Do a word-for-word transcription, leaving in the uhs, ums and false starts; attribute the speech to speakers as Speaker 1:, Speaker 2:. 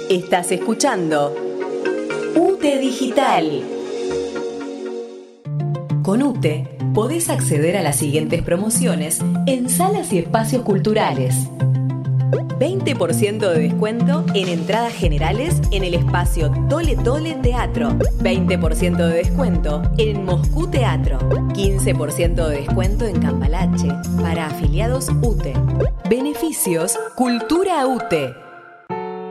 Speaker 1: Estás escuchando UTE Digital. Con UTE podés acceder a las siguientes promociones en salas y espacios culturales. veinte por ciento de descuento en entradas generales en el espacio Tole Tole Teatro. veinte por ciento de descuento en Moscú Teatro. quince por ciento de descuento en Cambalache para afiliados UTE. Beneficios Cultura UTE.